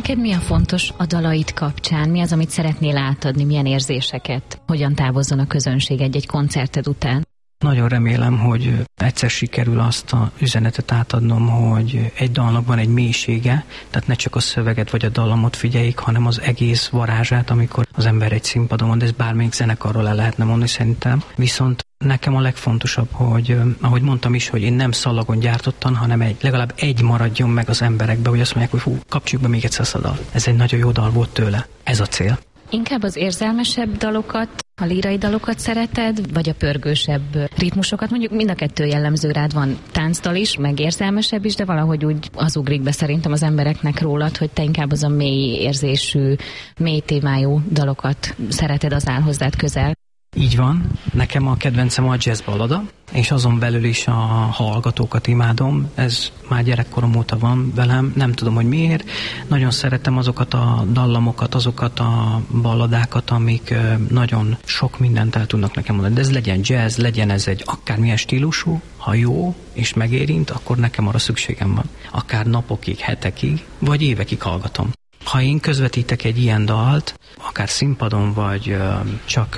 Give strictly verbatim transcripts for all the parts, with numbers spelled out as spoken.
Neked mi a fontos a dalait kapcsán? Mi az, amit szeretnél átadni? Milyen érzéseket? Hogyan távozzon a közönség egy-egy koncerted után? Nagyon remélem, hogy egyszer sikerül azt a üzenetet átadnom, hogy egy dalnak van egy mélysége, tehát ne csak a szöveget vagy a dallamot figyeljék, hanem az egész varázsát, amikor az ember egy színpadon van, de ez bármelyik zenekarról el lehetne mondani szerintem. Viszont nekem a legfontosabb, hogy ahogy mondtam is, hogy én nem szallagon gyártottan, hanem egy, legalább egy maradjon meg az emberekbe, hogy azt mondják, hogy hú, kapcsoljuk be még egyszer ezt a dal. Ez egy nagyon jó dal volt tőle. Ez a cél. Inkább az érzelmesebb dalokat, a lírai dalokat szereted, vagy a pörgősebb ritmusokat? Mondjuk mind a kettő jellemző rád, van táncdal is, meg érzelmesebb is, de valahogy úgy az ugrik be szerintem az embereknek rólad, hogy te inkább az a mély érzésű, mély témájú dalokat szereted, az áll hozzád közel. Így van. Nekem a kedvencem a jazz ballada, és azon belül is a hallgatókat imádom. Ez már gyerekkorom óta van velem, nem tudom, hogy miért. Nagyon szeretem azokat a dallamokat, azokat a balladákat, amik nagyon sok mindent el tudnak nekem mondani. De ez legyen jazz, legyen ez egy akármilyen stílusú, ha jó és megérint, akkor nekem arra szükségem van. Akár napokig, hetekig, vagy évekig hallgatom. Ha én közvetítek egy ilyen dalt, akár színpadon, vagy csak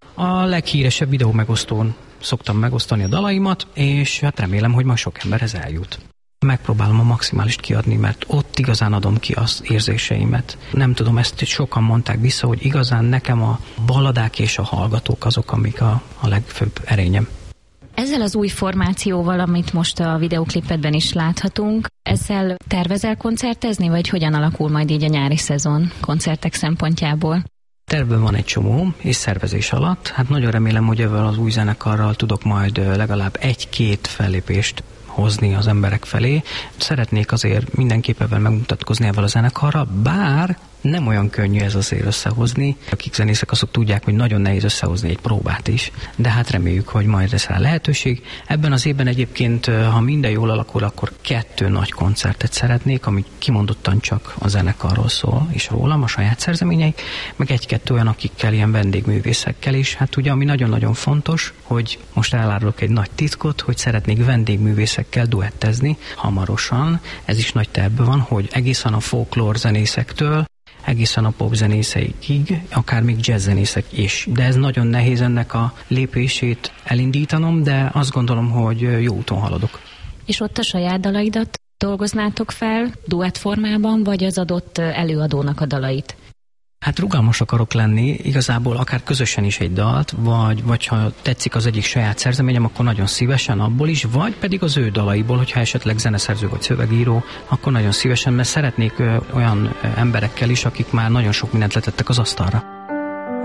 a leghíresebb videó megosztón szoktam megosztani a dalaimat, és hát remélem, hogy majd sok emberhez eljut. Megpróbálom a maximálist kiadni, mert ott igazán adom ki az érzéseimet. Nem tudom, ezt sokan mondták vissza, hogy igazán nekem a balladák és a hallgatók azok, amik a, a legfőbb erényem. Ezzel az új formációval, amit most a videóklipedben is láthatunk, ezzel tervezel koncertezni, vagy hogyan alakul majd így a nyári szezon koncertek szempontjából? Tervben van egy csomó, és szervezés alatt. Hát nagyon remélem, hogy ezzel az új zenekarral tudok majd legalább egy-két fellépést hozni az emberek felé. Szeretnék azért mindenképpen megmutatkozni ezzel a zenekarral, bár nem olyan könnyű ez azért összehozni. Akik zenészek, azok tudják, hogy nagyon nehéz összehozni egy próbát is, de hát reméljük, hogy majd lesz rá lehetőség. Ebben az évben egyébként, ha minden jól alakul, akkor kettő nagy koncertet szeretnék, ami kimondottan csak a zenekarról szól, és rólam, a saját szerzeményeik, meg egy-kettő olyan, akikkel, ilyen vendégművészekkel is. Hát ugye, ami nagyon-nagyon fontos, hogy most elárulok egy nagy titkot, hogy szeretnék vendégművészekkel duettezni hamarosan. Ez is nagy tervben van, hogy egészen a folklór zenészektől egészen a popzenészeikig, akár még jazzzenészek is. De ez nagyon nehéz ennek a lépését elindítanom, de azt gondolom, hogy jó úton haladok. És ott a saját dalaidat dolgoznátok fel duett formában, vagy az adott előadónak a dalait? Hát rugalmas akarok lenni, igazából akár közösen is egy dalt, vagy, vagy ha tetszik az egyik saját szerzeményem, akkor nagyon szívesen abból is, vagy pedig az ő dalaiból, hogyha esetleg zeneszerző vagy szövegíró, akkor nagyon szívesen, mert szeretnék ö, olyan emberekkel is, akik már nagyon sok mindent letettek az asztalra.